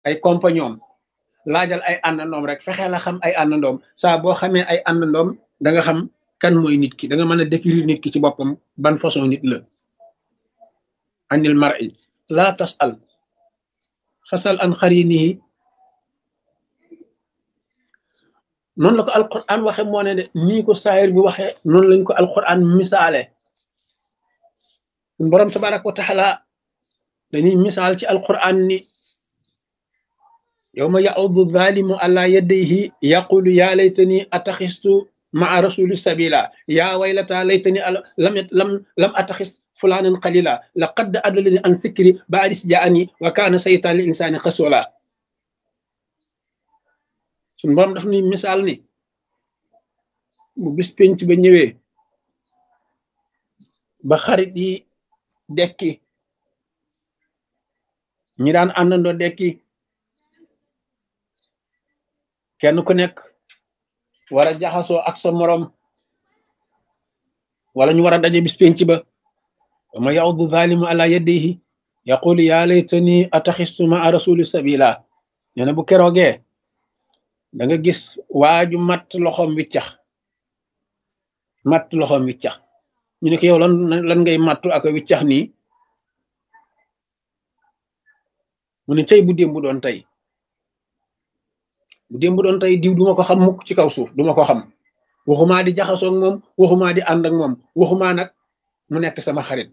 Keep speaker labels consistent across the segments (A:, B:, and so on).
A: ay compagnon laajal ay àndandoom rek fexe la xam ay àndandoom saa boo xamee ay àndandoom da nga xam kan mooy nit ki da nga mën a décrire nit ki ci boppam ban façon nit la anil mar'i la tasal fasal an xarinihi noonu la ko alquran waxe moo ne de nii ko saayir bi waxe noonu lañ ko alquran misaale borom tabaraka wa taala dañuy misaal ci alquran ni yawma ya'udu zalimu ala yadayhi yaqulu ya laytani ataxistu maa rasuli sabila ya waylata laytani lam ataxis fulanan qalila laqad adallani an sikri ba'dis ja'ani wa kana saytan lil insani khasula sun borom daf ni misaal ni bu bis penc ba ñëwee ba xarit yi dekki ñi daan àndandoo dekki kenn ku nekk war a jaxasoo ak sa morom wala ñu war a daje bis penc ba ma ya'udu zalimu ala yadihi yaqulu ya laytani ataxistu ma rasuli sabila nee na bu keroogee da nga gis waaju matt loxoom wiccax ñu ne ko yow lan ngay mattu ak wiccax nii mu ne tey bu démb doon tey diw duma ko xam mukk ci kaw suuf duma ko xam waxumaa di jaxasoog moom waxumaa di ànd ak moom waxumaa nag mu nekk sama xarit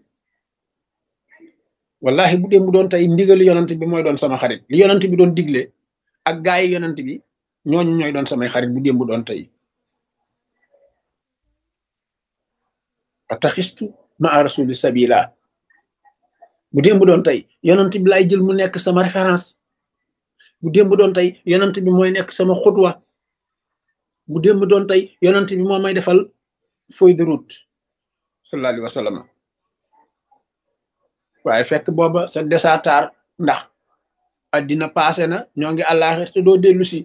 A: wallahi bu démb doon tey ndigal yonant bi mooy doon sama xarit li yonant bi doon digle ak gaay yi yonant bi ñooñu ñooy doon samay xarit bu démb doon tey ataxistu ma rasuli sabila bu démb doon tey yonant bi lay jël mu nekk sama référence bu démb doon tey yonant bi mooy nekk sama xutwa bu démb doon tey yonant bi moo may defal feuille de route sallallahu alayhi wa sallam waaye fekk booba sa desatar ndax addina passé na ñoo ngi àllaaxir te doo dellu si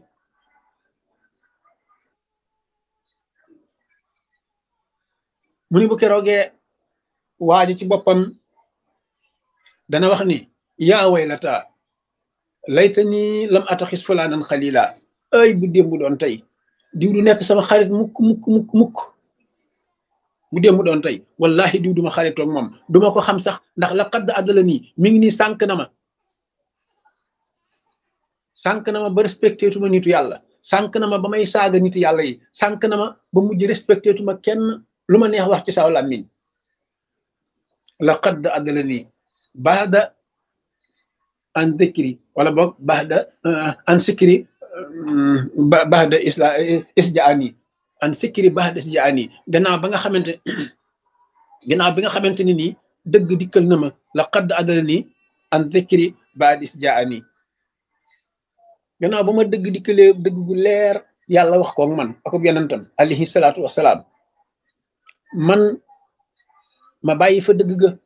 A: mu ni bu keroogee waaji ci boppam dana wax ni yaa waylata laytani lam ataxis fulaanan xalila ay bu démb doon tey diw du nekk sama xarit mukk bu démb doon tey wallahi diw duma xaritoog moom duma ko xam sax ndax laqad adala nii mi ngi nii sànq na ma ba respecté tuma nitu yàlla sànq na ma ba may saaga nitu yàlla yi sànq na ma ba mujj respecté tuma kenn lu ma neex wax ci saw làmmiñ laqad adala nii baada an dhikri wala boog baada an sikri baada isjaani an sikri baada isjaani gannaaw bi nga xamante ni nii dëgg dikkal na ma laqad adala nii an dhikri baada isjaani gannaaw ba ma dëgg dikkalee dëgg gu leer yàlla wax koog man akub yonentam alayhi salaatu wasalaam man ma bàyyi fa dëgg ga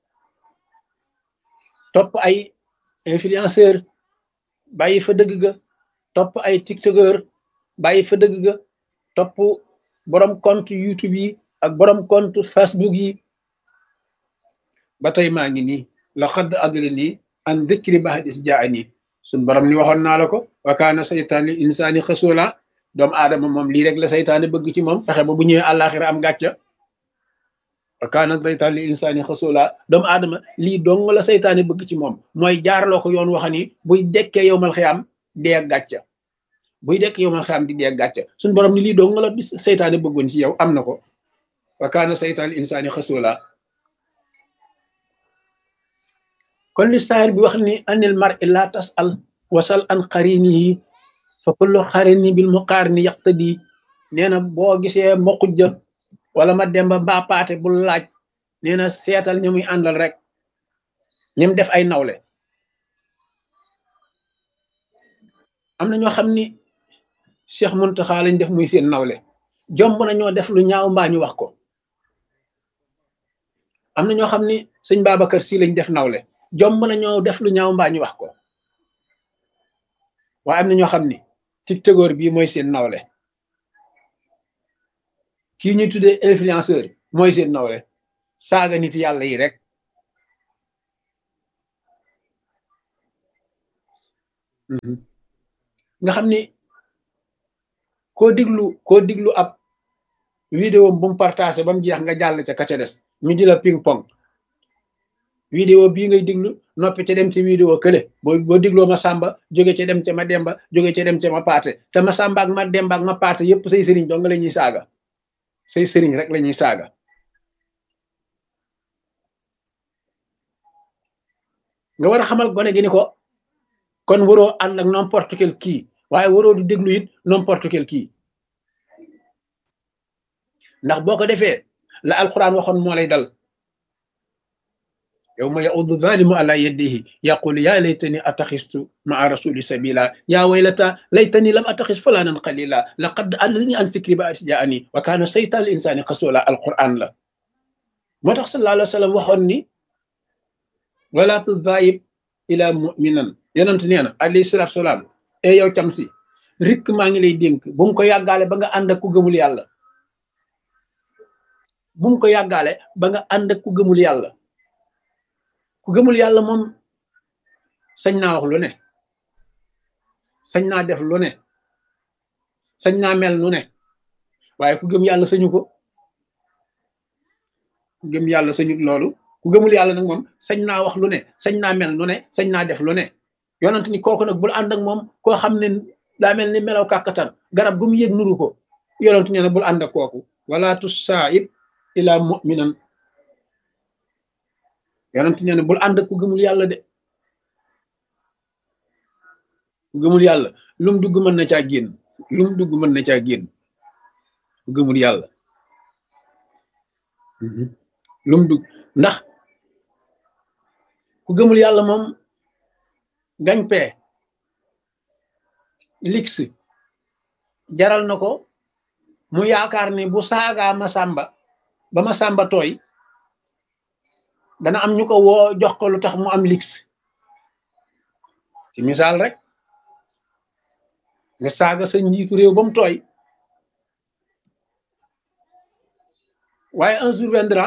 A: topp ay influenceur bàyyi fa dëgg ga topp ay tiktokeur bàyyi fa dëgg ga topp borom compte YouTube yi ak borom compte Facebook yi ba tey maa ngi nii laqad adallani an dhikri ba'da iz ja'ani suñ borom ni waxoon naa la ko wa kaana saytaan lil insaani xasula doomu aadama moom lii rek la saytaane bëgg ci moom fexe ba bu ñëwee àllaaxira am gàcca wa kaana saytaan lil insaani xasula doomu aadama lii dong la saytaane bëgg ci moom mooy jaarloo ko yoon waxani buy dekkee yowmal xiyaam dee gàcca buy dekk yowmal xiyaam di dee gàcca suñ borom ni lii dong la saytaane bëggoon ci yow am na ko wa kaana saytaan lil insaani xasula kon li saayir bi wax ni anil mar'i la tasal wasal an qarinihi fa kullu qarini bil muqarini yaqtadi nee na boo gisee ma xujja wala ma demba mbaa paate bul laaj nee na seetal ña muy àndal rek ñim def ay nawle am na ñoo xam ni Cheikh Muntaxa lañ def muy seen nawle jomb na ñoo def lu ñaaw mbaa ñu wax ko am na ñoo xam ni sëñ Babacar Si lañ def nawle jomb na ñoo def lu ñaaw mbaa ñu wax ko waaye am na ñoo xam ni tiktokeur bii mooy seen nawle kii ñuy tuddee influenceur mooy seen nawle saaga nit yàlla yi rek nga xam ni koo diglu ab vidéo bu mu partagé ba mu jeex nga jàll ca ka ca des ñu di la ping pong vidéo bii ngay diglu noppi ca dem ci vidéo kële boo digloo ma sàmba jóge ca dem ca ma demba jóge ca dem ca ma paate te ma sàmba ak ma demba ak ma paate yépp say sëriñ dong la ñuy saaga say sëriñ rek la ñuy saaga nga war a xamal gone gi ni ko kon waroo ànd ak n'importe quel kii waaye waroo di déglu it n'importe quel kii ndax boo ko defee la alquran waxoon moo lay dal yawma ya'uddu zalimu ala yadihi yaqulu ya laytani attaxistu maa rasuli sabila ya waylata laytani lam attaxis fulanan qalila laqad adallani an zikri ba'da iz ja'ani wa kana shaytanu lil insani xasula alquran la moo tax sallallahu alayhi wa sallam waxoon ni wala tudaayib ila muminan yonent nee na alayhi salaatu salaam e yow cam si rikk maa ngi lay dénk bu mu ko yàggaale ba nga ànd ak ku gëmul yàlla bu mu ko yàggaale ba nga ànd ak ku gëmul yàlla ku gëmul yàlla moom sañ naa wax lu ne sañ naa def lu ne sañ naa mel nu ne waaye ku gëm yàlla sañu ko ku gëm yàlla sañut loolu ku gëmul yàlla nag moom sañ naa wax lu ne sañ naa mel nu ne sañ naa def lu ne yonent ni kooku nag bul ànd ak moom koo xam ne daa mel ni melaw kàkkatar garab gu mu yëg nuru ko yonent nee na bul ànd ak kooku wala tusaib ila muminan yonent nee na bul ànd ak ku gëmul yàlla de ku gëmul yàlla lum dugg mën na caa génn lum dugg mën na caa génn ku gëmul yàlla lum dugg ndax ku gëmul yàlla moom gañ-pee lix jaral na ko mu yaakaar ni bu saagaa Masamba ba Masamba tooy dana am ñu ko woo jox ko lu tax mu am lix ci misaal rek nga saaga sa njiitu réew ba mu tooy waaye un jour viendra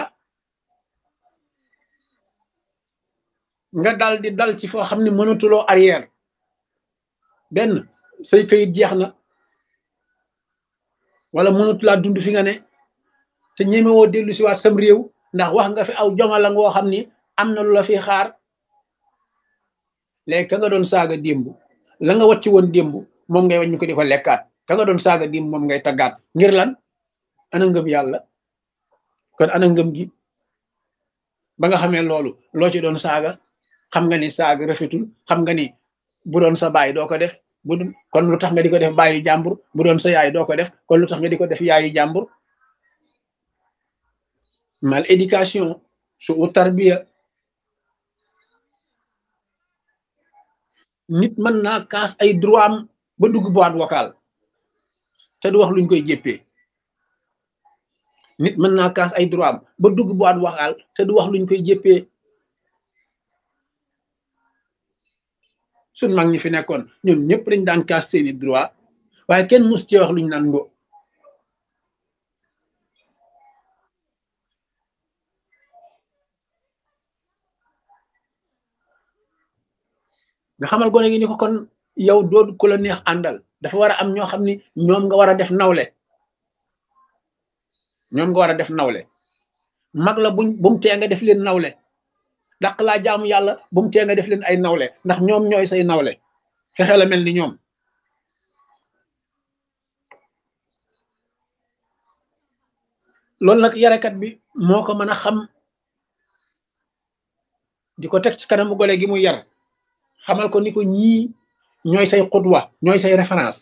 A: nga dal di dal ci foo xam ne mënatuloo arrière benn say kayit jeex na wala mënatulaa dund fi nga ne te ñemewoo dellu si waat sam réew ndax wax nga fi aw jongala ngoo xam ni am na lu la fi xaar léegi ka nga doon saaga démb la nga wacci woon démb moom ngay waññu ko di ko lekkaat ka nga doon saaga démb moom ngay taggaat ngir lan ana ngëm yàlla kon ana ngëm gi ba nga xamee loolu loo ci doon saaga xam nga ni saaga rafetul xam nga ni bu doon sa baay doo ko def kon lu tax nga di ko def baayu jàmbur bu doon sa yaay doo ko def kon lu tax nga di ko def yaayu jàmbur mal éducation su u tarbiya nit mën naa kaas ay droit am ba dugg boîte vocale te du wax luñ koy jéppee nit mën naa kaas ay droit am ba dugg boîte vocale te du wax luñ koy jéppee suñ mag ñi fi nekkoon ñoom ñëpp dañ daan kaas seeni droit waaye kenn mus ci wax luñ naan ngo nga xamal gone gi ni ko kon yow doo ku la neex àndal dafa war a am ñoo xam ni ñoom nga war a def nawle ñoom nga war a def nawle mag la bumu tee nga def leen nawle dàq laa jaamu yàlla bumu tee nga def leen ay nawle ndax ñoom ñooy say nawle fexe la mel ni ñoom loolu nag yarekat bi moo ko mën a xam di ko teg ci kanamu gone gi muy yar xamal ko ni ko ñii ñooy say xutwa ñooy say référence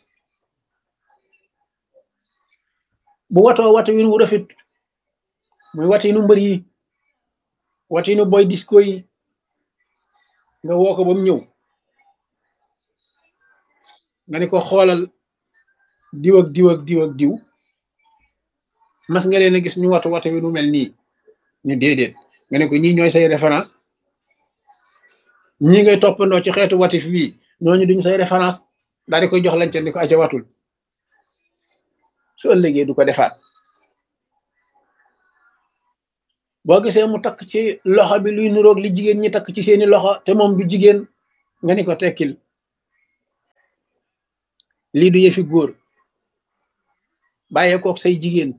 A: bu watoo watu wi nu rafet muy watu nu mbër yi watu nu boy disco yi nga woo ko ba mu ñëw nga ni ko xoolal diw ak diw ak diw ak diw mas nga leen a gis ñu watu wi nu mel nii ñu déedéet nga ne ko ñii ñooy say référence ñii ngay toppandoo ci xeetu watif bii ñooñu duñ say référence daal di koy jox lañ ca ni ko aca watul su ëllëgee du ko defaat boo gisee mu takk ci loxo bi luy nuroog li jigéen ñi takk ci seeni loxo te moom du jigéen nga ni ko tekkil lii du yëfi góor bàyyee kook say jigéen.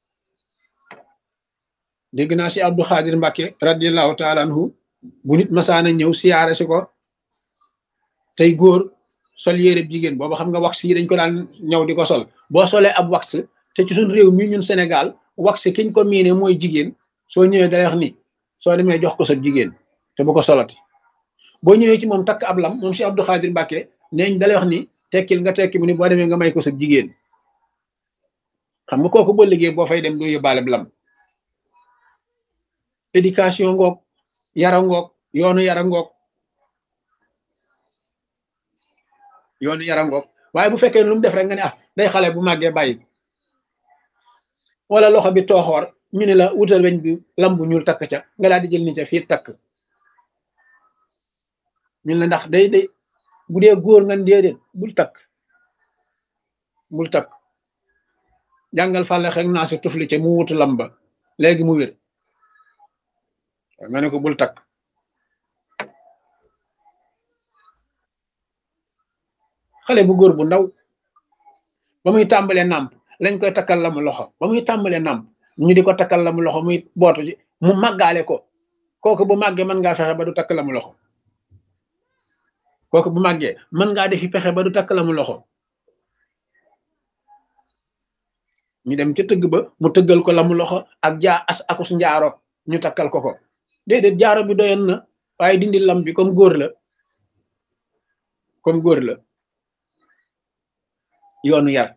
A: dégg naa si Abdou Khadir Mbacke radiallahu taala anhu bu nit masaana ñëw siyaare si ko tey góor sol yére jigéen booba xam nga wax yi dañ ko daan ñëw di ko sol boo solee ab wax te ci suñ réew mi ñun Sénégal wax kiñ ko miine mooy jigéen soo ñëwee day wax ni soo demee jox ko sa jigéen te bu ko solati boo ñëwee ci moom takk ab lam moom si Abdou Khadir Mbacke neeñ dalay wax ni tekkil nga tekki mu ni boo demee nga may ko sa jigéen xam nga kooku boo liggéey boo fay dem doo yóbbaale lam. éducation ngoog yara ngoog yoonu yara ngoog yoonu yara ngoog waaye bu fekkee lu mu def rek nga ne ah day xale bu màggee bàyyi wala loxo bi tooxoor ñu ne la wutal weñ bi lam bu ñuul takk ca nga daal di jël ni ca fii takk ñun la ndax day bu dee góor nga déedéet bul takk jàngal fàlle xek naa si tufli ca mu wutu lam ba léegi mu wér nga ne ko bul takk. xale bu góor bu ndaw ba muy tàmbalee nàmp lañ koy takkal la mu loxo ba muy tàmbalee nàmp ñu di ko takkal la mu loxo muy bootu ci mu màggaale ko kooku bu màggee mën ngaa fexe ba du takk la mu loxo kooku bu màggee mën ngaa defi pexe ba du takk la mu loxo ñu dem ca tëgg ba mu tëggal ko la mu loxo ak akus njaaro ñu takkal ko déedéet jaaro bi doyoon na waaye dindi lam bi comme góor la yoonu yar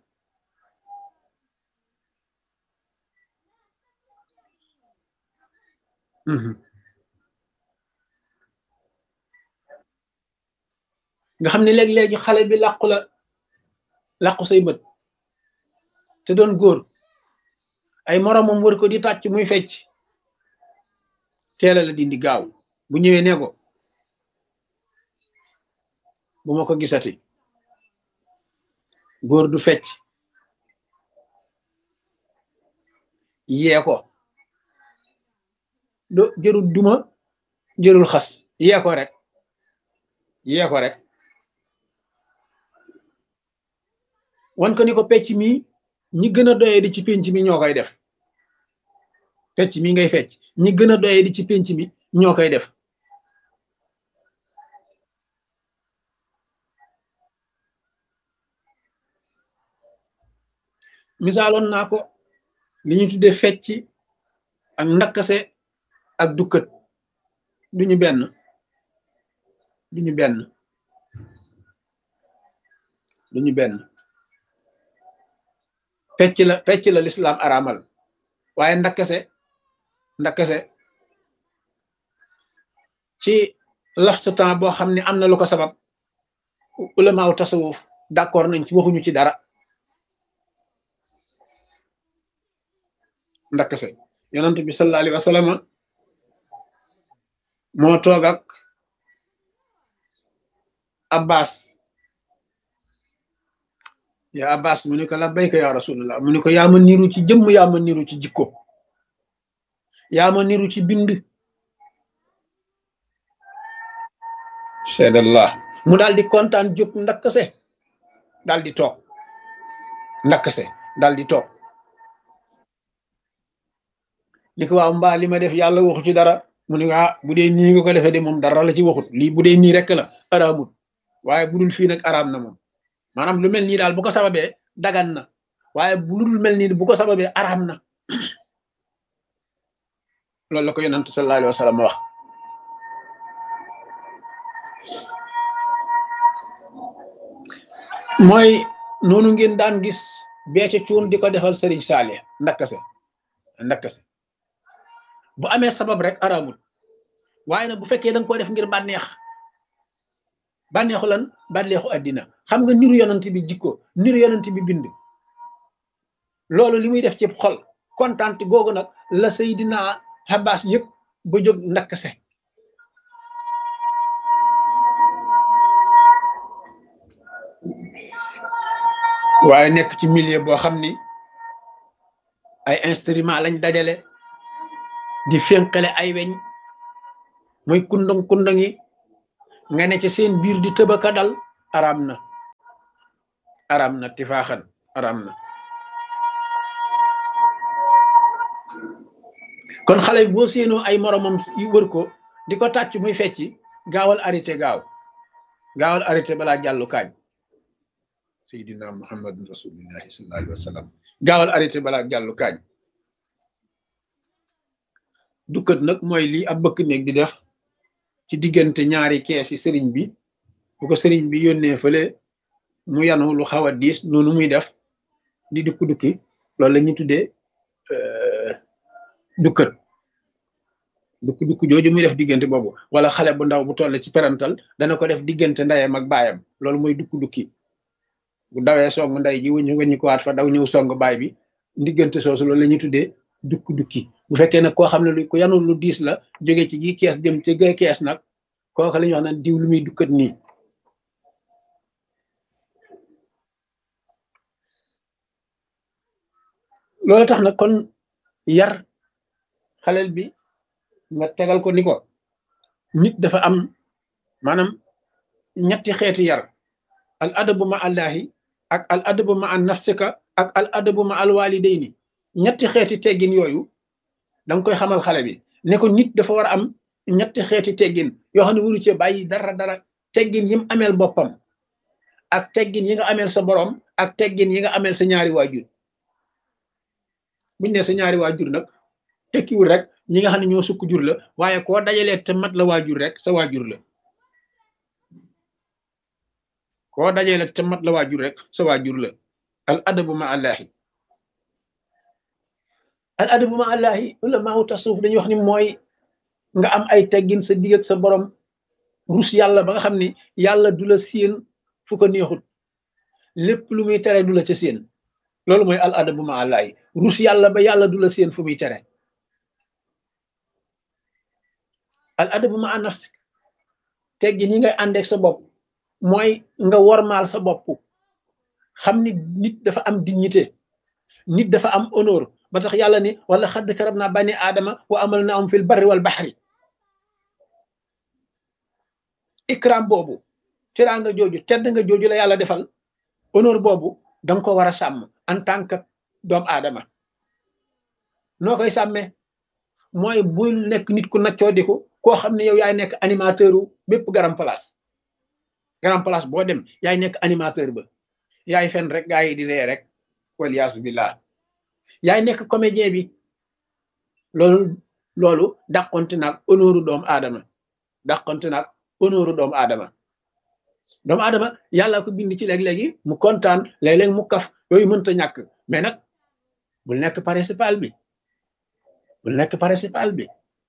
A: nga xam ne léegi-léegi xale bi làqu say bët te doon góor ay moromam wër ko di tàcc muy fecc teela la dindi gaaw bu ñëwee ne ko bu ma ko gisati góor du fecc yee ko jërul duma jërul xas yee ko rek wan ko ni ko pecc mi ñi gën a doyee di ci pénc mi ñoo koy def pecc mi ngay fecc ñi gën a doyee di ci pénc mi ñoo koy def misaaloon naa ko li ñu tudde fecc ak ndakkase ak dukkat duñu benn fecc la lislaam araamal waaye ndakkase ci laf sa temps boo xam ne am na lu ko sabab ulamaaw tasawuf d'accord nañ ci waxuñu ci dara ndakkase yonent bi sallallahu alayhi wa sallam moo toog ak abbas ya abbas mu ne ko labbayka ya rasulullah mu ne ko yaa ma niru ci jëmm yaa ma niru ci jikko yaa ma niru ci bind seedallah mu daal di kontaan jóg ndakkase daal di toog ni ko waaw mbaa li ma def yàlla waxu ci dara mu ne ah bu dee nii nga ko defee de moom dara la ci waxut lii bu dee nii rek la araamut waaye bu dul fii nag araam na moom maanaam lu mel nii daal bu ko sababee dagan na waaye bu dul mel nii bu ko sababee araam na loolu la ko yonent sallallahu alayhi wa sallam wax mooy noonu ngeen daan gis beece cuun di ko defal sëriñ Saalih ndakkase bu amee sabab rek araamul waaye nag bu fekkee da nga ko def ngir bànneexu lan bànneexu àddina xam nga niru yonent bi jikko niru yonent bi bind loolu li muy def ci xol kontaan googu nag la Seydina Abbas yëpp ba jóg ndakkase waaye nekk ci milieu boo xam ni ay instrument lañ dajale di fénqale ay weñ muy kundang yi nga ne ci seen biir di tëbaka dal araam aram na tifaaxan aram na. kon xale bi boo séenoo ay moromam yu wër ko di ko tàcc muy fecci gaawal arrêté gaawal arrêté balaa jàllu kaañ seydina muhammadun rasulillahi sallallahu alayhi wa sallam gaawal arrêté balaa jàllu kaañ dukkat nag mooy lii ab bëkk néeg di def ci diggante ñaari kees yi sëriñ bi bu ko sëriñ bi yónnee fële mu yanu lu xaw a diis noonu muy def di dukki loolu la ñu tuddee dukkat dukki jooju muy def diggante boobu wala xale bu ndaw bu toll ci perantal dana ko def diggante ndeyam ak baayam loolu mooy dukki bu dawee song ndey ji wëññi ko waat fa daw ñëw song baay bi diggante soosu loolu la ñuy tuddee dukki bu fekkee nag koo xam ne lu ko yanul lu diis la jóge ci gi kees jëm ci gay kees nag kooku la ñuy wax naan diw lu muy dukkat nii loolu tax nag kon yar xaleel bi nga tegal ko ni ko nit dafa am maanaam ñetti xeeti yar al adabu ma allahi ak al adabu ma an nafsika ak al adabu ma al walidayni ñetti xeeti teggin yooyu danga koy xamal xale bi ne ko nit dafa war a am ñetti xeeti teggin yoo xam ne waru cee bàyyi dara teggin yi mu ameel boppam ak teggin yi nga ameel sa borom ak teggin yi nga ameel sa ñaari waajur buñ ne sa ñaari waajur nag tekkiwul rek ñi nga xam ne ñoo sukk jur la waaye koo dajalee te mat la waajur rek sa waajur la koo dajalee te mat la waajur rek sa waajur la al adabu ma allahi al adabu ma allahi wala maawu tasawuf dañuy wax ni mooy nga am ay teggin sa digg ak sa borom rus yàlla ba nga xam ni yàlla du la séen fu ko neexut lépp lu muy tere du la ca séen loolu mooy al adabu ma allahi rus yàlla ba yàlla du la séen fu muy tere al adabu ma nafsik teggin yi ngay àndeek sa bopp mooy nga wormaal sa bopp xam ni nit dafa am dignité nit dafa am honneur ba tax yàlla ni wala xadd karab naa bani aadama wa amal na am fil barri wal baxri ikram boobu teraanga jooju tedd nga jooju la yàlla defal honneur boobu danga ko war a sàmm en tant que doomu aadama noo koy sàmmee mooy bul nekk nit ku naccoo diku koo xam ne yow yaay nekk animateur bépp garam place boo dem yaay nekk animateur ba yaay fen rek gaa yi di ree rek waliyaasu billah yaay nekk comédien bi loolu dàqonte naag honneur doomu aadama dàqonte naag honneur doomu aadama yàlla ko bind ci léeg-léegi mu kontaan léeg-léeg mu kaf yooyu mënta ñàkk mais nag bul nekk principal bi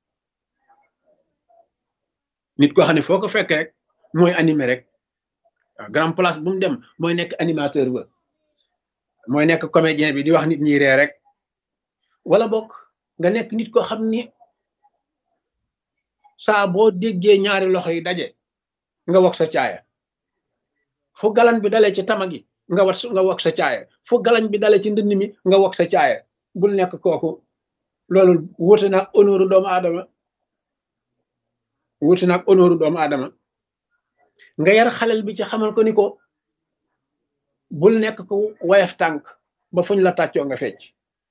A: nit koo xam ne foo ko fekk rek mooy animé rek waaw grand place bu mu dem mooy nekk animateur ba mooy nekk comédien bi di wax nit ñi ree rek wala bokk nga nekk nit koo xam ni saa boo déggee ñaari loxo yi daje nga wax sa caaya fu galan bi dalee ci tama gi nga wax sa caaya fu galan bi dalee ci ndënd mi nga wax sa caaya bul nekk kooku loolu wuute naag honneur doomu aadama nga yar xalel bi ci xamal ko ni ko bul nekk ko woyof tànk ba fuñ la tàccoo nga fecc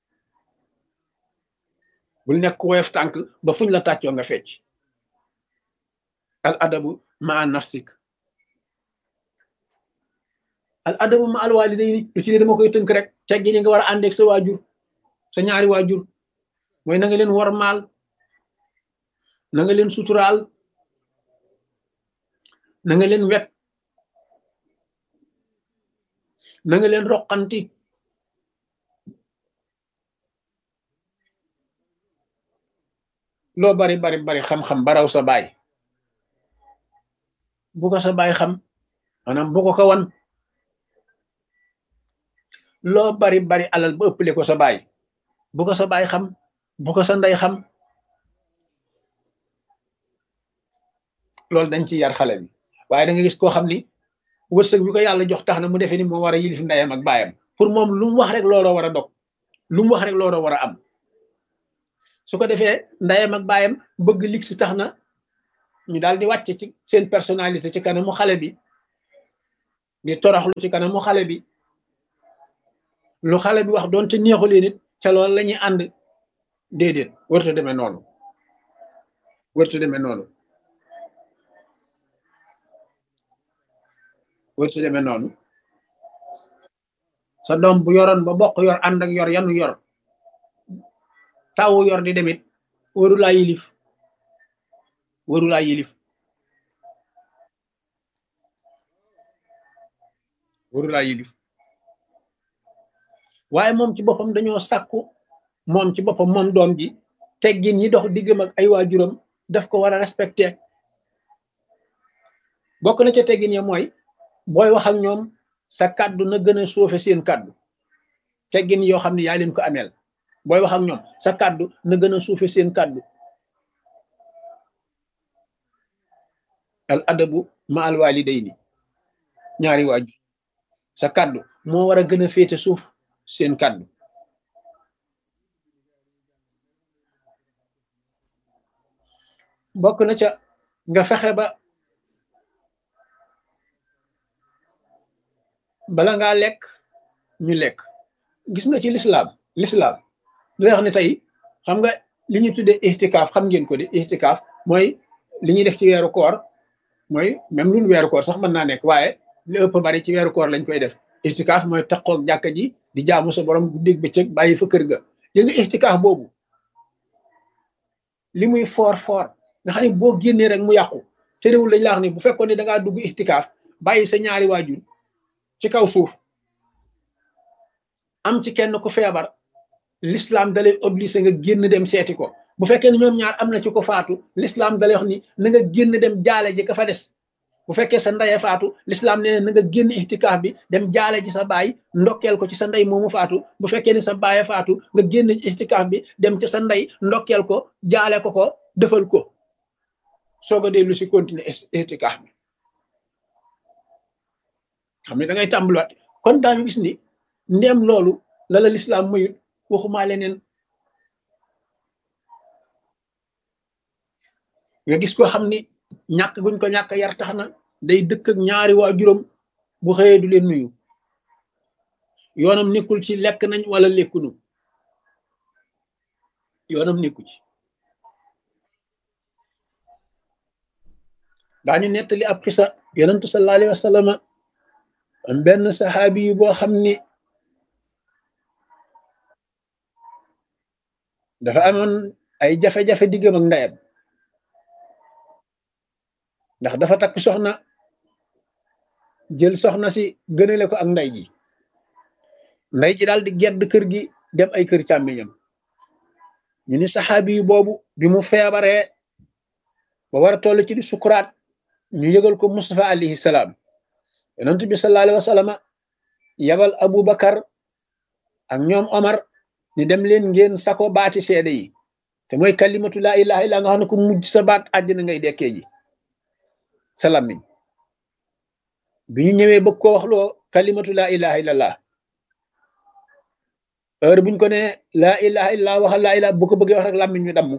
A: bul nekk ko woyof tànk ba fuñ la tàccoo nga fecc al adabu ma nafsik al adabu ma al walidayni lu ci ne dama koy tënk rek teggi ni nga war a àndeek sa waajur sa ñaari waajur mooy na nga leen wormaal na nga leen suturaal na nga leen wet na nga leen roqanti loo bari xam-xam baraw sa baay bu ko sa baay xam maanaam bu ko wan loo bari alal ba ëppale ko sa baay bu ko sa baay xam bu ko sa ndey xam loolu dañ ci yar xale bi waaye da nga gis koo xam ni wërsëg bi ko yàlla jox tax na mu defee ni moo war a yilif ndeyam ak baayam pour moom lu mu wax rek looloo war a dog lu mu wax rek looloo war a am su ko defee ndeyam ak baayam bëgg lig si tax na ñu daal di wàcc ci seen personnalité ci kanamu xale bi di toroxlu ci kanamu xale bi lu xale bi wax doonte neexu leen it ca loolu la ñuy ànd. déedéet warta demee noonu warta demee noonu warta demee noonu sa doom bu yoroon ba bokk yor ànd ak yor yanu yor tawu yor di demit warulaa yilif warulaa yilif warulaa yilif waaye moom ci boppam dañoo sàkku moom ci boppam moom doom ji teggin yi dox diggam ak ay waajuram daf ko war a respecté bokk na ca teggin ya mooy booy wax ak ñoom sa kàddu na gën a suufe seen kàddu teggin yoo xam ne yaa leen ko ameel booy wax ak ñoom sa kàddu na gën a suufe seen kàddu al adabu ma al walidayni ñaari waajur sa kàddu moo war a gën a féete suuf seen kàddu bokk na ca nga fexe ba bala ngaa lekk ñu lekk gis nga ci lislaam lu wax ne tey xam nga li ñu tuddee ixtikaaf xam ngeen ko de ixtikaaf mooy li ñuy def ci weeru koor mooy même lu weeru koor sax mën naa nekk waaye li ëpp bari ci weeru koor lañ koy def ixtikaaf mooy taqoog jàkka ji di jaamu sa borom guddeeg bëccëg bàyyi fa kër ga léegi ixtikaaf boobu li muy foor nga xam ne boo génnee rek mu yàqu te réewul lañ la wax ni bu fekkoon ne da ngaa dugg ixtikaaf bàyyi sa ñaari waajur ci kaw suuf am ci kenn ku feebar l'islam dalay obligé nga génn dem seeti ko bu fekkee ne ñoom ñaar am na ci ko faatu l'islam dalay wax ni na nga génn dem jaale ji ka fa des bu fekkee sa ndeye faatu l'islam nee na nga génn ixtikaaf bi dem jaale ji sa baay ndokkeel ko ci sa ndey moomu faatu bu fekkee ne sa baaye faatu nga génn ixtikaaf bi dem ci sa ndey ndokkeel ko jaale ko defal ko soog a dellu si continuer ixtikaaf bi xam ne da ngay tàmbaliwaat kon daañu gis ni ndéem loolu la la lislaam mayut waxumaa leneen nga gis ko xam ni ñàkk guñ ko ñàkk yar tax na day dëkk ak ñaari waajuram bu xëyee du leen nuyu yoonam nekkul ci lekk nañ wala lekkunu yoonam nekku ci daañu nettali ab xisa yonentu sallallahu alayhi wa sallam am benn saxaabi yi boo xam ni dafa amoon ay jafe-jafe diggam ak ndeyam ndax dafa takk soxna jël soxna si gënale ko ak ndey ji daal di gedd kër gi dem ay kër càmmiñam ñu ni saxaabi yi boobu bi mu feebaree ba war a toll ci di sukuraat ñu yëgal ko Mustafa alayhi salaam yonent bi sallallahu alayhi wa sallam yabal Abu Bakar ak ñoom Omar ni dem leen ngeen sako baati seede yi te mooy kalimatu laa ilaha illa nga xam ne ko mujj sa baat àjjana ngay dekkee ji sa làmmiñ bi ñu ñëwee bëgg koo wax loo kalimatu laa ilaha illallah heure buñ ko ne laa ilaha illallah waxal laa ilaha bu ko bëggee wax rek làmmiñ ñu damm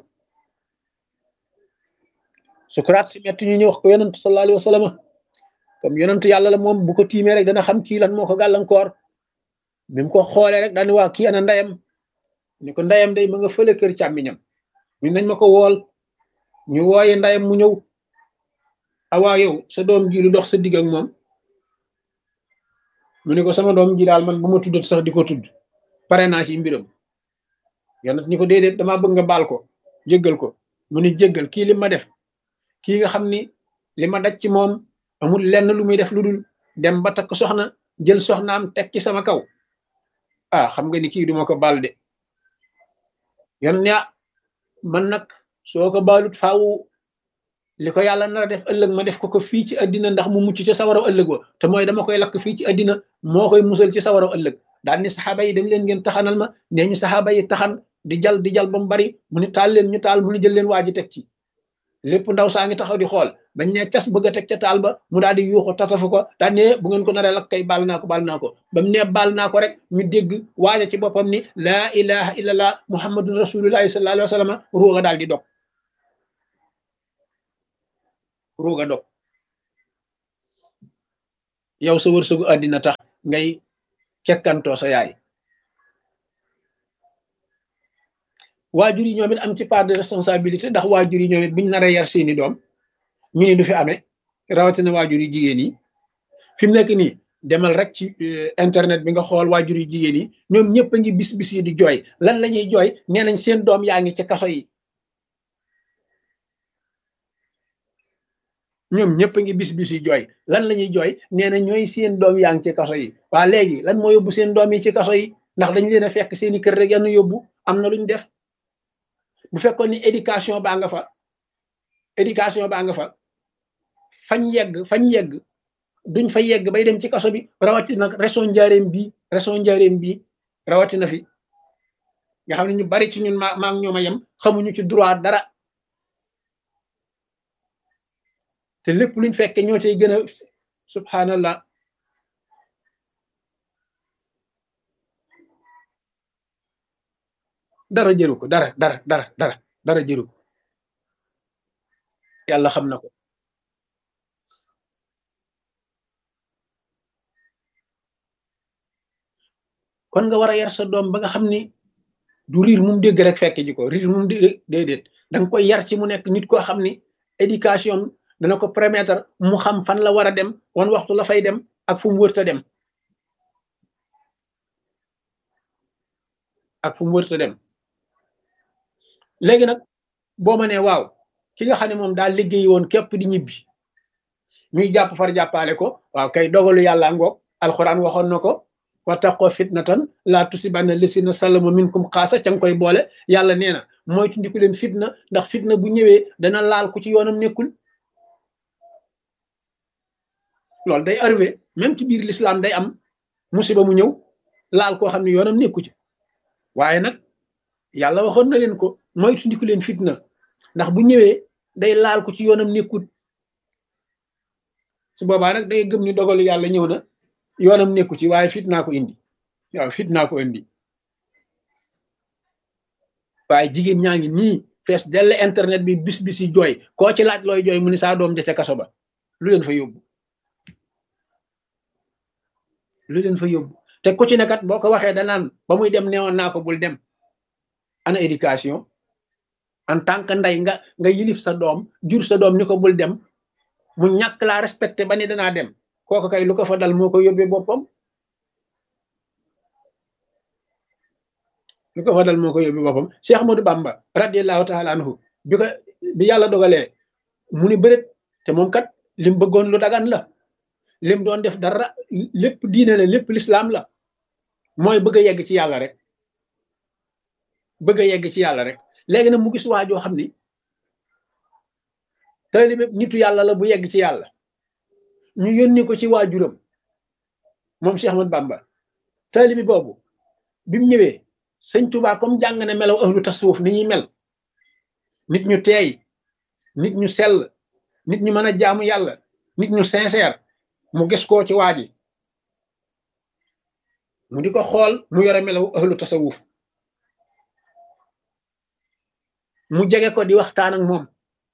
A: sukuraat si metti ñu ñëw wax ko yonent sallallahu alayhi wa sallam comme yonent yàlla la moom bu ko tiimee rek dana xam kii lan moo ko gàllankoor bi mu ko xoolee rek daani waa kii ana ndeyam ni ko ndeyam day ma nga fële kër càmmiñam ñu nañ ma ko wool ñu wooye ndeyam mu ñëw awaa yow sa doom ji lu dox sa digg ak moom mu ne ko sama doom ji daal man bu ma tuddat sax di ko tudd pare naa ci mbiram yonent ni ko déedéet damaa bëgg nga baal ko jéggal ko mu ni jéggal kii li ma def kii nga xam ni li ma daj ci moom amul lenn lu muy def lu dul dem ba takk soxna jël soxnaam teg ci sama kaw xam nga ni kii duma ko baal de yon ne man nag soo ko baalut faaw li ko yàlla nar a def ëllëg ma def ko fii ci àddina ndax mu mucc ci sawaraw ëllëg wa te mooy dama koy lakk fii ci àddina moo koy musal ci sawaraw ëllëg daal ni saxaaba yi dem leen ngeen taxanal ma nee ñu saxaaba yi taxan di jal ba mu bari mu ni taal leen ñu taal mu ni jël leen waa ji teg ci lépp ndaw saa ngi taxaw di xool bañ ne cas bëgg a teg ca taal ba mu daal di yuuxu tatafu ko daal ne bu ngeen ko naree lakk kay baal naa ko ba mu ne baal naa ko rek ñu dégg waaja ci boppam ni laa ilaha illallah muhammadun rasulullahi sallallahu alayhi wa sallam ruuga daal di dog ruuga dog yow sa wërsëgu àddina tax ngay kekkantoo sa yaay waajur yi ñoom it am ci part de responsabilité ndax waajur yi ñoom it buñ naree yar seeni doom ñu ni du fi amee rawatina waajur yi jigéen yi fi mu nekk nii demal rek ci internet bi nga xool waajur yu jigéen yi ñoom ñëpp a ngi bis yi di jooy lan la ñuy jooy nee nañ seen doom yaa ngi ci kaso yi ñoom ñëpp a ngi bis yi jooy lan la ñuy jooy nee na ñooy seen doom yaa ngi ci kaso yi waa léegi lan moo yóbbu seen doom yi ci kaso yi ndax dañ leen a fekk seeni kër rek yann yóbbu am na luñ def bu fekkoon ni éducation baa nga fa fañ yegg duñ fa yegg bay dem ci kaso bi rawatina nag région njaareem bii rawatina fi nga xam ne ñu bari ci ñun maa ngi ñoom a yem xamuñu ci droit dara te lépp luñ fekke ñoo cay gën a subhanallah dara jëru ko dara jëru ko yàlla xam na ko kon nga war a yar sa doom ba nga xam ni du riir mum dégg rek fekk ji ko riir mum dégg déedéet da nga koy yar ci mu nekk nit koo xam ni éducation dana ko permettre mu xam fan la war a dem wan waxtu la fay dem ak fu mu wërta dem léegi nag boo ma nee waaw ki nga xam ne moom daal liggéey woon képp di ñibbi ñuy jàpp far jàppaale ko waaw kay dogalu yàlla ngoog alxuraan waxoon na ko wattaqoo fitnatan laa tusibanna lisina salamu minkum xaasa ca nga koy boole yàlla nee na mooy tundiku leen fitna ndax fitna bu ñëwee dana laal ku ci yoonam nekkul loolu day arrivé même ci biir l'islam day am musiba mu ñëw laal koo xam ne yoonam nekku ci waaye nag yàlla waxoon na leen ko mooy tundiku leen fitna ndax bu ñëwee day laal ku ci yoonam nekkul su boobaa nag day gëm ni dogalu yàlla ñëw na yoonam nekku ci waaye fitnaa ko indi waaw fitnaa ko indi waaye jigéen ñaa ngi nii fees dell internet bi bis yi jooy koo ci laaj looy jooy mu ni saa doom ja ca kaso ba lu leen fa yóbbu te ku ci nekkat boo ko waxee danaan ba muy dem neewoon naa ko bul dem ana éducation en tant que ndey nga yilif sa doom jur sa doom ni ko bul dem mu ñàkk laa respecté ba ni danaa dem kooku kay lu ko fa dal moo ko yóbbee boppam Cheikh Ahmadou Bamba radiallahu taala anhu bi yàlla dogalee mu ni bëreet te moom kat lim bëggoon lu dagan la lim doon def dara lépp diine la lépp lislaam la mooy bëgg a yegg ci yàlla rek léegi nag mu gis waajoo xam ni taalibe nitu yàlla la bu yegg ci yàlla ñu yónni ko ci waajuram moom Cheikh Ahmadou Bamba taalibe boobu bi mu ñëwee sëñ Tuubaa comme jàng na melaw ahlu tasawuf ni ñuy mel nit ñu teey nit ñu sell nit ñu mën a jaamu yàlla nit ñu sincère mu gis koo ci waaji mu di ko xool mu yore melaw ahlu tasawuf mu jege ko di waxtaan ak moom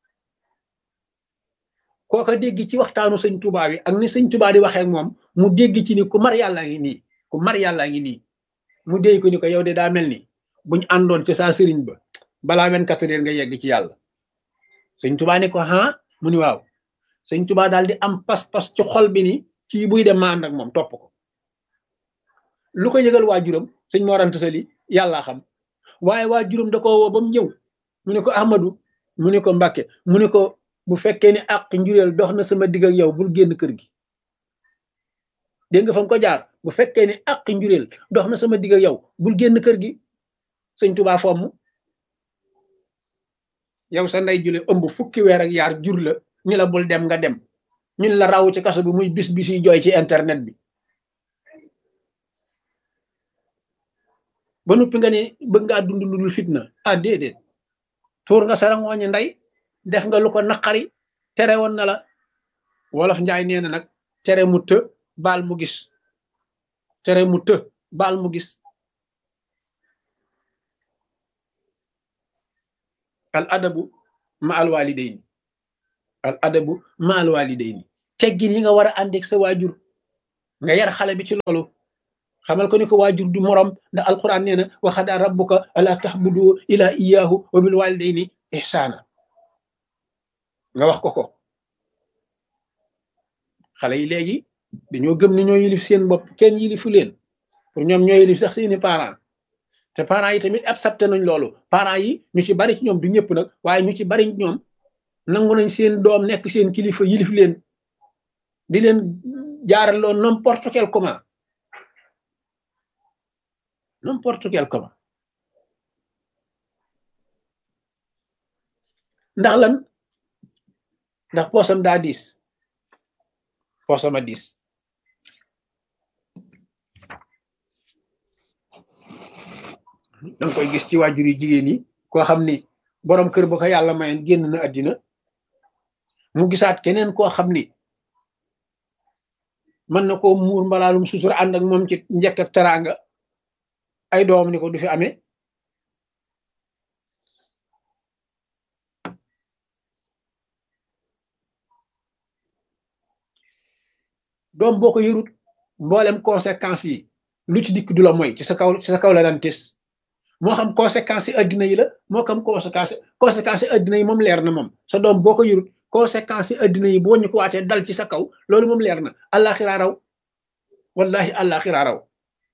A: kooka dégg ci waxtaanu sëñ Tuubaa wi ak ni sëñ Tuubaa di waxee ak moom mu dégg ci ni ku mar yàllaa ngi nii mu déy ko ni ko yow de daa mel ni buñ àndoon ci saa sëriñ ba balaa 24 heures nga yegg ci yàlla sëñ Tuubaa ne ko mu ni waaw sëñ Tuubaa daal di am pas-pas ci xol bi ni kii buy dem ma ànd ak moom topp ko lu ko yëgal waajuram sëñ Mor Anta Sali yàllaa xam waaye waajuram da ko woo ba mu ñëw mu ne ko Ahmadou mu ne ko Mbàkke mu ne ko bu fekkee ni àq njureel dox na sama digg ak yow bul génn kër gi dégg nga fa mu ko jaar bu fekkee ni àq njureel dox na sama digg ak yow bul génn kër gi sëñ Tuubaa fomm yow sa ndey jule ëmb fukki weer ak yaar jur la ni la bul dem nga dem ñun la raw ci kaso bi muy bis yi jooy ci internet bi ba noppi nga ni bëgg ngaa dund lu dul fitna déedéet tuur nga sara ngooñi ndey def nga lu ko naqari tere woon na la wolof njaay nee na nag tere mu të baal mu gis al adabu ma al walidayni teggin yi nga war a àndeeg sa waajur nga yar xale bi ci loolu xamal ko ni ko waajur du morom ndax alquran nee na wa qadaa rabbuka alla ta'budu illa iyyahu wa bil walidayni ihsana nga wax ko xale yi léegi dañoo gëm ni ñoo yilif seen bopp kenn yilifu leen pour ñoom ñoo yilif sax seeni parents te parents yi tamit accepté nañ loolu parents yi ñu ci bari ci ñoom du ñëpp nag waaye ñu ci bari ñoom nangu nañ seen doom nekk seen kilifa yilif leen di leen jaaral loo n'importe quel comment ndax lan ndax poosam daa diis poosama diis danga koy gis ci waajur yi jigéen yi koo xam ni boroom kër ba ko yàlla mayoon génn na àddina mu gisaat keneen koo xam ni mën na koo muur mbalaalum sutura ànd ak moom ci njëkk ak teraanga ay doom ni ko du fi amee doom boo ko yërut mboolem conséquences yi lu ci dikk du la mooy ci sa kaw la daan tes moo xam conséquences yi addina yi la moo xam conséquences yi addina yi moom leer na moom sa doom boo ko yërut conséquences yi addina yi boo ñu ko waatee dal ci sa kaw loolu moom leer na àllaaxira raw wallahi àllaaxira raw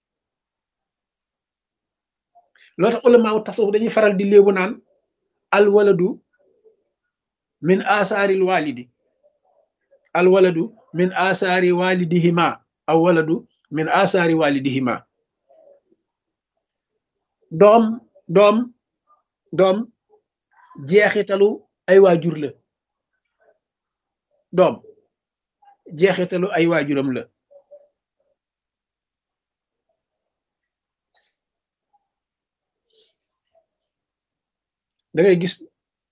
A: loo tax ulamaaw tasawuf dañuy faral di léebu naan alwaladu min asaaril walidi alwaladu min asaari walidihima aw waladu min asaari walidihima doom jeexitalu ay waajur la doom jeexitalu ay waajuram la da ngay gis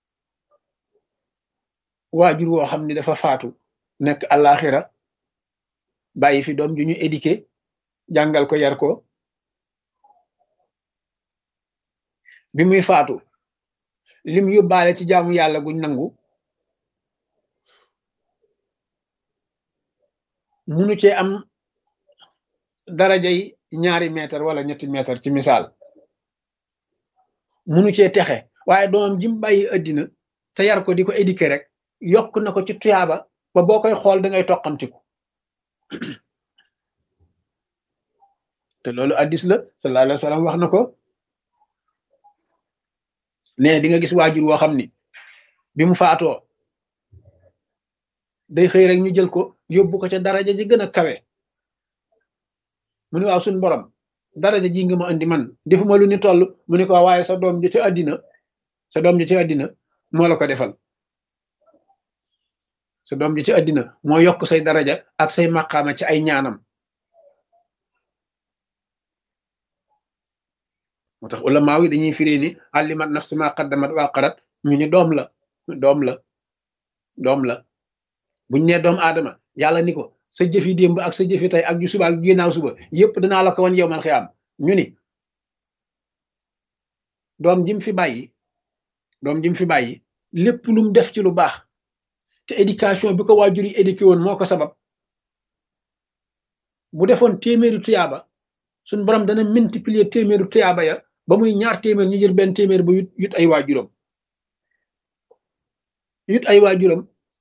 A: waajur woo xam ni dafa faatu nekk àllaaxira bàyyi fi doom ju ñu éduqué jàngal ko yar ko bi muy faatu lim yóbbaale ci jaamu yàlla guñ nangu munu cee am darajay 2 mètre wala 3 mètre ci misaal munu cee texe waaye doomam jim bàyyi àddina te yar ko di ko éduqué rek yokk na ko ci tuyaaba ba boo koy xool da ngay toqamtiku te loolu addis la sallallahu alayhi wa sallam wax na ko ne di nga gis waajur woo xam ni bi mu faatoo day xëy rek ñu jël ko yóbbu ko ca daraja ji gën a kawe mu ne waaw suñ borom daraja ji nga ma andi man defuma lu ni toll mu ne ko waaye sa doom ji ci àddina moo la ko defal sa doom ji ci àddina moo yokk say daraja ak say maqaama ci ay ñaanam moo tax ulamaaw yi dañuy firee ni allimat nafsu ma qaddamat wa axarat ñu ni doom la buñ ne doomu aadama yàlla ni ko sa jëfi démb ak sa jëfi tey ak ju suba ak ginnaaw suba yépp danaa la ko wan yow man xiyaam ñu ni doom jim fi bàyyi lépp lu mu def ci lu baax te éducation bi ko waajur yi éduqué woon moo ko sabab bu defoon téeméeri tuyaaba suñ borom dana multiplier téeméeri tuyaaba ya ba muy 2 téeméer ñu jël benn téeméer ba yut ay waajuram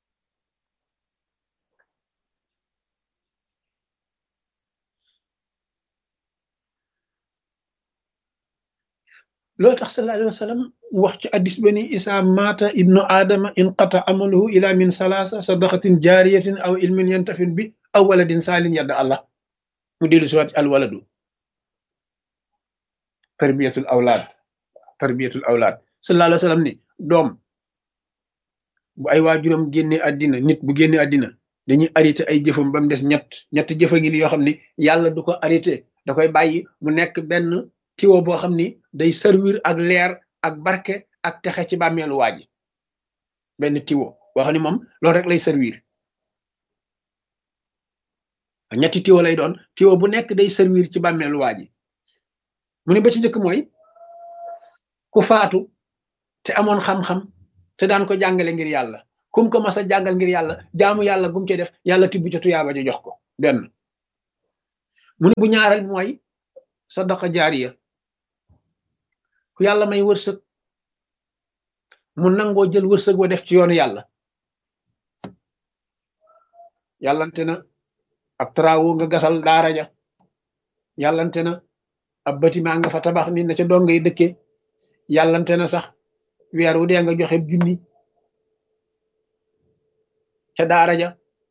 A: loolu tax sallallahu alayhi wa sallam wax ci addis ba ni isa mata ibnu aadama inqata amaluhu ila min salaasa sadaqatin jaariyatin aw ilmin yantafin bi aw waladin saalin yadda allah mu dellu si waat alwaladu tarbiyatul awlaad sallallahu alayhi wa sallam ni doom bu ay waajuram génne àddina nit bu génne àddina dañuy arrêté ay jëfam ba mu des ñett jëfa ngi ni yoo xam ni yàlla du ko arrêté da koy bàyyi mu nekk benn tiwo boo xam ni day servir ak leer ak barke ak texe ci bàmmeelu waaji benn tiwo boo xam ni moom loolu rek lay servir ñetti tiwo lay doon tiwo bu nekk day servir ci bàmmeelu waaji mu ne ba ci njëkk mooy ku faatu te amoon xam-xam te daan ko jàngale ngir yàlla kum ko mas a jàngal ngir yàlla jaamu yàlla gum ci def yàlla tibb ca tuyaaba ja jox ko benn mu ne bu ñaareel mooy sadaqa jaariya ku yàlla may wërsëg mu nangoo jël wërsëg wa def ci yoonu yàlla yàllante na ab travaux nga gasal daara ja yàllante na ab bâtiment nga fa tabax nit na ca dong ngay dëkkee yàllante na sax weer wu dee nga joxe junni ca daara ja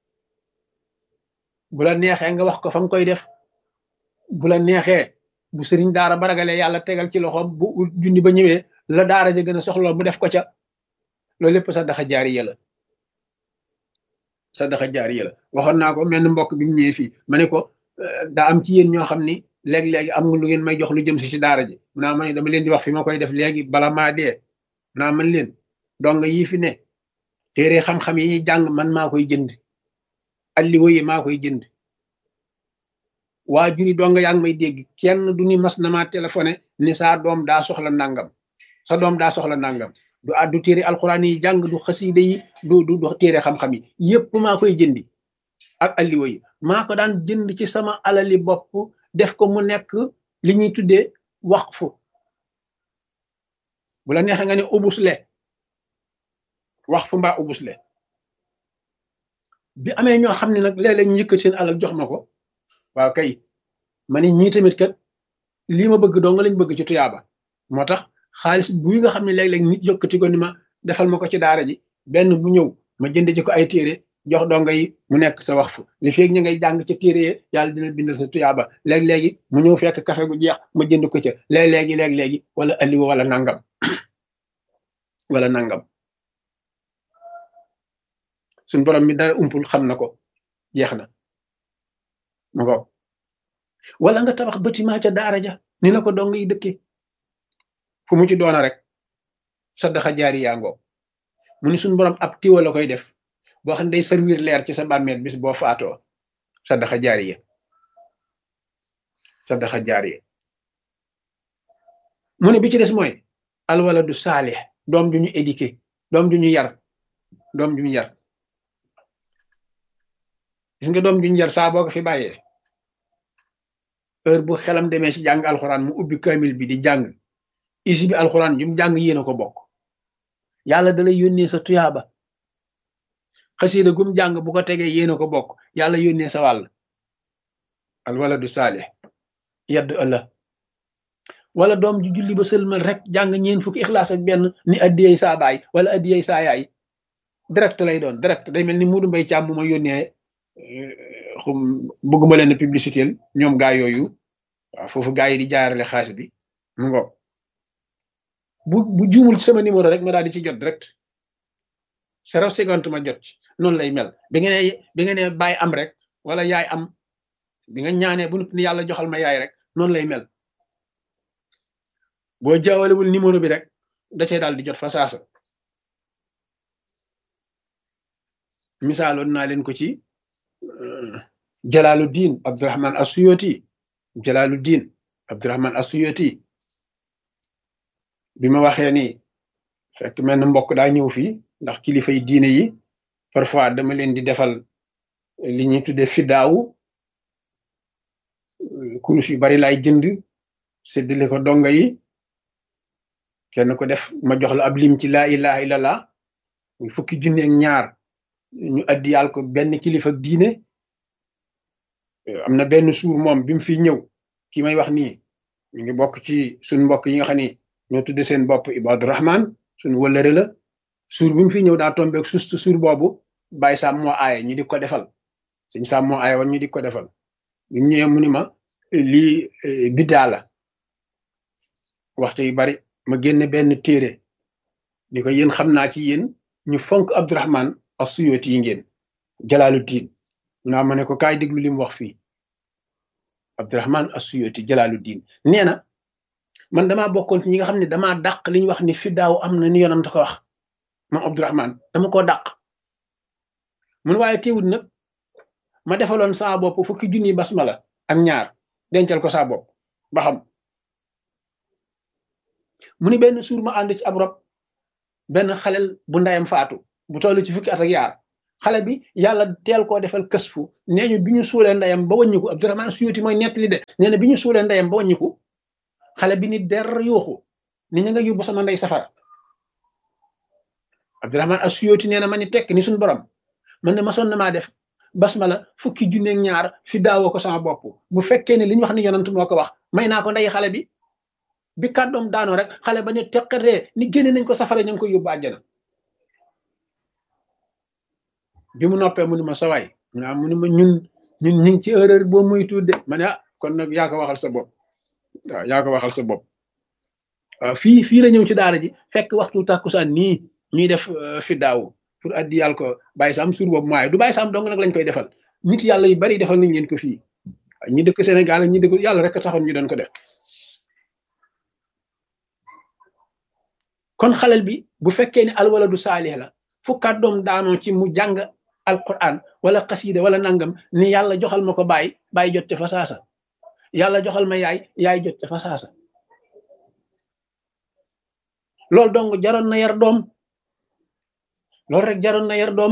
A: bu la neexee nga wax ko fa nga koy def bu la neexee bu sëriñ daara ba ragalee yàlla tegal ci loxoom bu junni ba ñëwee la daara ja gën a soxla mu def ko ca loolu lépp sadaqa jaariya la sadaqa jaariya la waxoon naa ko menn mbokk bi mu ñëwee fii ma ne ko daa am ci yéen ñoo xam ni léegi-léegi am nga lu ngeen may jox lu jëm si ci daara ji mu naa ma ne dama leen di wax fi ma koy def léegi bala maa dee naa man leen dong yii fi ne téere xam-xam yi ñuy jàng man maa koy jënd alliwa yi maa koy jënd waa juri dong yaa ngi may dégg kenn du ni mas na maa téléphoné ni saa doom daa soxla nangam sa doom daa soxla nangam du addu téere alxuraan yi jàng du xasiida yi du téere xam-xam yi yépp maa koy jëndi ak alliwa yi maa ko daan jënd ci sama alali bopp def ko mu nekk li ñuy tuddee waqfu bu la neexee nga ne ubusle waqfu mbaa ubusle bi amee ñoo xam ne nag léeg-léeg ñu yëkkat seen alal jox ma ko waaw kay ma ne ñii tamit kat lii ma bëgg dong lañ bëgg ci tuyaaba moo tax xaalis buy nga xam ne léeg-léeg nit yëkkati ko ni ma defal ma ko ci daara ji benn bu ñëw ma jënd ci ko ay téere jox donga yi mu nekk sa wax fu li feeg ña ngay jàng ca téere yi yàlla dina bindal sa tuyaaba léeg-léegi mu ñëw fekk café gu jeex ma jënd ko ca léeg-léegi wala aliwa wala nangam wala nangam suñ borom mi dara umpul xam na ko jeex na ma ko wala nga tabax bâtiment ca daara ja ni la ko dong yi dëkke fu mu ci doona rek sadaqa jaariya ngoo mu ni suñ borom ab tiwa la koy def boo xam ne day servir leer ci sa bàmmeel bis boo faatoo sadaqa jaariya sadaqa jaariya mu ne bi ci des mooy alwaladu saalih doom ju ñu éduqué doom ju ñu yar doom ju ñu yar gis nga doom ju ñu yar saa boo ko fi bàyyee heure bu xelam demee ci jàng alxuraan mu ubbi kamil bi di jàng isi bi alxuraan jum jàng yéen a ko bokk yàlla dalay yónnee sa tuyaaba xasida gum jàng bu ko tegee yéen a ko bokk yàlla yónnee sa wàll al waladu saalih yadd ëlla wala doom ju julli ba sëlmal rek jàng ñeen fukki ixlaas ak benn ni addiyey saa baay wala addiyey saa yaay direct lay doon direct day mel ni Muudu Mbay Caam mu ma yónnee xum bëgguma leen publicité ñoom gaa yooyu waaw foofu gaa yi di jaarale xaalis bi mu ngo bu juumul sama numéro rek ma daal di ci jot direct 0,50 ma jot ci noonu lay mel bi nga ne baay am rek wala yaay am bi nga ñaanee bu ni yàlla joxal ma yaay rek noonu lay mel boo jaawalewul numéro bi rek da cee daal di jot fa saasa misaaloon naa leen ko ci Jalaaluddin Abdurahman Asuyoti Jalaaluddin Abdurahman Asuyoti bi ma waxee ni fekk mel na mbokk daa ñëw fii ndax kilifa yi diine yi parfois dama leen di defal li ñuy tuddee fiddaawu kurus yu bari laay jënd séddale ko donga yi kenn ko def ma jox la ab lim ci laa ilaha illallah muy fukki junne ak ñaar ñu addiyal ko benn kilifa diine am na benn suur moom bi mu fi ñëw ki may wax nii ñu ngi bokk ci suñ mbokk yi nga xam ni ñoo tudde seen bopp Ibadu Rahman suñ wëllëre la suur bi mu fi ñëw daa tombeeg suur boobu Baye Sam moo aaye ñu di ko defal sëñ Sam moo aaye woon ñu di ko defal bi mu ñëwee mu ni ma lii biddaa la waxtu yu bari ma génne benn téere ni ko yéen xam naa ci yéen ñu fonk Abdurahman As-Suyuti yi ngeen Jalaaluddin naa ma ne ko kaay déglu li mu wax fii Abdurahman As-Suyuti Jalaaluddin nee na man damaa bokkoon ci ñi nga xam ne damaa dàq li ñu wax ni fiddaaw am na ni yonent ko wax moom Abdurahman dama koo dàq mun waaye teewul nag ma defaloon saa bopp fukki junni basmala ak ñaar dencal ko saa bopp ba xam mu ni benn suur ma ànd ci ab rob benn xalel bu ndayam faatu bu toll ci fukki at ak yaar xale bi yàlla teel koo defal kësfu nee ñu bi ñu suulee ndeyam ba wàññiku Abdurahmaan Suyuti mooy nettali de nee na bi ñu suulee ndeyam ba wàññiku xale bi ni der yuuxu ni ñu nga yóbbu sama ndey safara Abdurahmaan Suyuti nee na ma ni tekk ni suñu borom man ne ma sonn maa def basmala fukki junneeg ñaar fi daawoo ko sama bopp bu fekkee ne li ñu wax ni yonent moo ko wax may naa ko ndey xale bi kàddoom daanoo rek xale ba ne teqatee ni génne nañ ko safara ñu ngi koy yóbbu àjjana bi mu noppee mu ni ma sawaay mu ni ma ñun ñu ngi ci erreur boo muy tudde ma ne ah kon nag yaa ko waxal sa bopp waaw yaa ko waxal sa bopp waaw fii la ñëw ci daara ji fekk waxtu tàkkusaan nii ñuy def fi daaw pour addi yàlla ko bàyyi sam suur boobu maaye du bàyyi sam dong nag lañ koy defal nit yàlla yu bari defal nañ leen ko fii ñi dëkk Sénégal ak ñi dëkk yàlla rek taxoon ñu doon ko def kon xalel bi bu fekkee ne alwaladu saalih la fu kàddoom daanoo ci mu jàng alquran wala xasiida wala nangam ni yàlla joxal ma ko bàyyi jot ca fa saasa yàlla joxal ma yaay jot ca fa saasa loolu dong jaroon na yar doom loolu rek jaroon na yar doom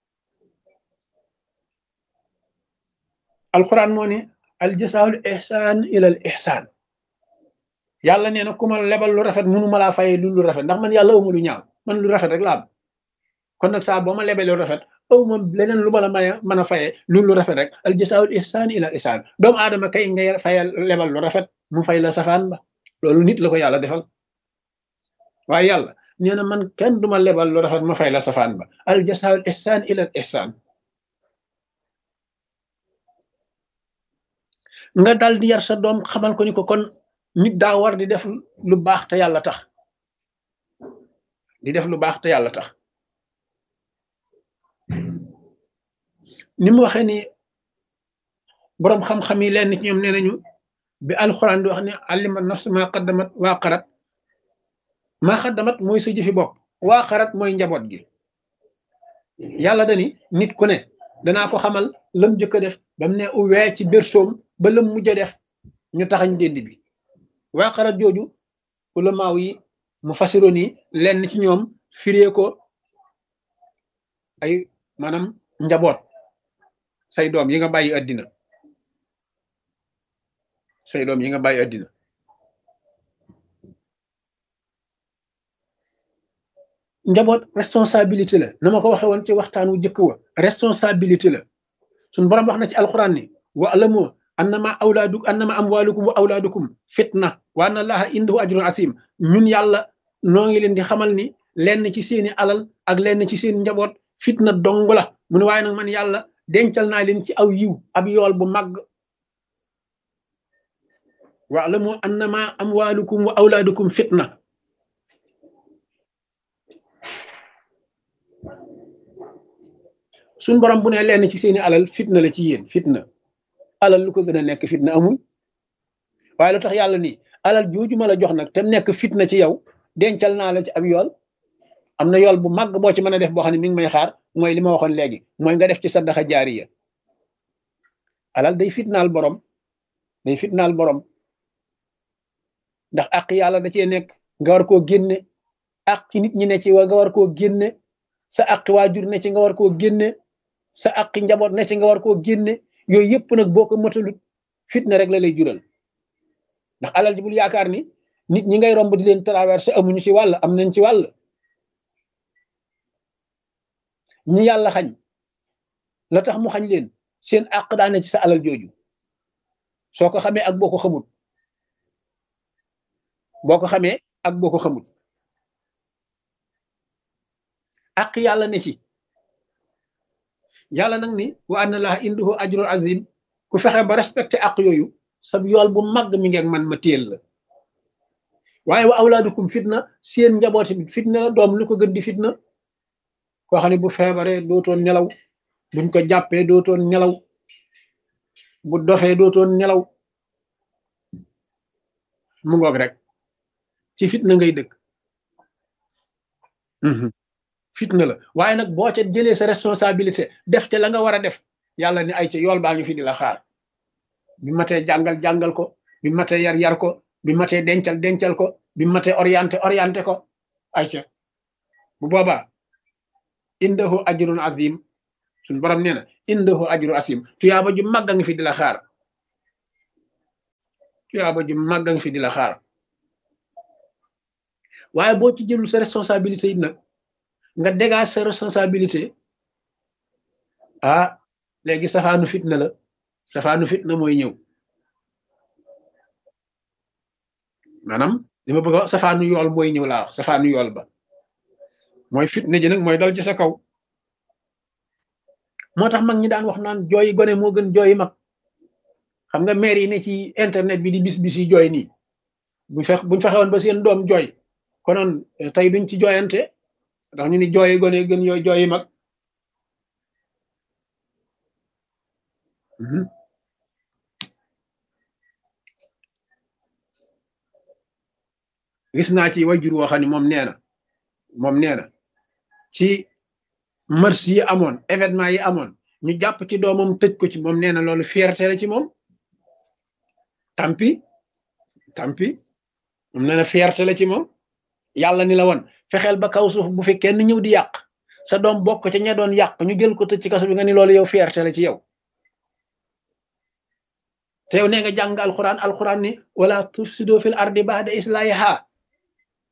A: alquran moo ne aljasaul ihsaan ilal ihsaan yàlla nee na ku ma lebal lu rafet mënu ma laa fayee lu rafet ndax man yàlla awma lu ñaaw man lu rafet rek la am kon nag saa boo ma lebee lu rafet awma leneen lu ma la mën a fayee lu rafet rek al jasaa'ul ihsaan ila ihsaan doomu aadama kay ngay fayal lebal lu rafet mu fay la safaan ba loolu nit la ko yàlla defal waaye yàlla nee na man kenn duma lebal lu rafet ma fay la safaan ba al jasaa'ul ihsaan ila ihsaan nga dal di yar sa doom xamal ko ni ko kon nit daa war di def lu baax te yàlla tax di def lu baax te yàlla tax ni mu waxee ni boroom xam-xam yi leen ci ñoom nee nañu bi alxuraan di wax ne allima nafs maa qaddamat waa qarat maa qaddamat mooy sa jëfi bopp waa qarat mooy njaboot gi yàlla dani nit ku ne danaa ko xamal lam jëkk a def ba mu ne uwee ci bersoom ba lam mujj a def ñu taxañ dénd bi waa qarat jooju ulamaaw yi mu fasiroon yi lenn ci ñoom firee ko ay maanaam njaboot say doom yi nga bàyyi àddina say doom yi nga bàyyi àddina njaboot responsabilité la na ma ko waxe woon ci waxtaan wu jëkk wa responsabilité la suñ boroom wax na ci alquran ni wa alamu annama amwalukum wa awlaadukum fitna wa anna allaha indahu ajrun asim ñun yàlla noo ngi leen di xamal ni lenn ci seeni alal ak lenn ci seen njaboot fitna dong la mu ne waaye nag man yàlla dencal naa leen ci aw yiw ab yool bu màgg wa'lamu annama amwalukum wa awlaadukum fitna suñ borom bu ne lenn ci seeni alal fitna la ci yéen fitna alal lu ko gën a nekk fitna amul waaye lu tax yàlla ni alal jooju ma la jox nag te nekk fitna ci yow dencal naa la ci ab yool am na yool bu màgg boo ci mën a def boo xam ne mi ngi may xaar mooy li ma waxoon léegi mooy nga def ci saddaxa jaariya alal day fitnaal borom ndax àq yàlla da cee nekk nga war koo génne àq nit ñi ne ci nga war koo génne sa àq waajur ne ci nga war koo génne sa àq njaboot ne ci nga war koo génne yooyu yëpp nag boo ko matalut fitna rek la lay jural ndax alal ji bul yaakaar ni nit ñi ngay romb di leen traversé amuñu ci wàll am nañ ci wàll ñi yàlla xañ la tax mu xañ leen seen àq daane ci sa alal jooju soo ko xamee ak boo ko xamut àq yàlla ne ci yàlla nag ni wa anna laaha indahu ajrun azim ku fexe ba respecté àq yooyu sab yool bu màgg mi ngeeg man ma téel la waaye wa awlaadukum fitna seen njaboot bi fitna la doom lu ko gën di fitna koo xam ne bu feebaree dootoon nelaw buñ ko jàppee dootoon nelaw bu dofee dootoon nelaw mu ngoog rek ci fitna ngay dëkk fitna la waaye nag boo ca jëlee sa responsabilité def te la nga war a def yàlla ni ay ca yool baa ngi fi di la xaar bi matee jàngal ko bi matee yar ko bi matee dencal ko bi matee orienté ko ay ca bu boobaa indahu ajrun azim suñ borom nee na indahu ajru asim tuyaaba ju màgg a ngi fi di la xaar tuyaaba ju màgg a ngi fi di la xaar waaye boo ci jëlul sa responsabilité yi nag nga dégage sa responsabilité ah léegi safaanu fitna la safaanu fitna mooy ñëw maanaam li ma bëgg a wax safaanu yool mooy ñëw laa wax safaanu yool ba mooy fitna ji nag mooy dal ci sa kaw moo tax mag ñi daan wax naan jooyi gone moo gën jooyi mag xam nga maire yi ne ci internet bi di bis yi jooy nii buñ fexewoon ba seen doom jooy konoon tey duñ ci jooyante ndax ñu ni jooyi gone gën yooyu jooyi mag gis naa ci wajur woo xam ne moom nee na ci mars yi amoon événement yi amoon ñu jàpp ci doomam tëj ko ci moom nee na loolu fierté la ci moom tampi moom nee na fierté la ci moom yàlla ni la woon fexeel ba kaw suuf bu fi kenn ñëw di yàq sa doom bokk ca ña doon yàq ñu jël ko tëj ci kaso bi nga ni loolu yow fierté la ci yow te yow nee nga jàng alxuraan ni wala tufsidu fil ardi ba'da islahiha